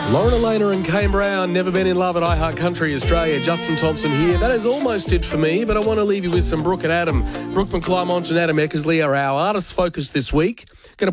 Lauren Elena and Kane Brown, Never Been in Love at iHeart Country Australia. Justin Thompson here. That is almost it for me, but I want to leave you with some Brooke and Adam. Brooke McClymont and Adam Eckersley are our artist focus this week. Going to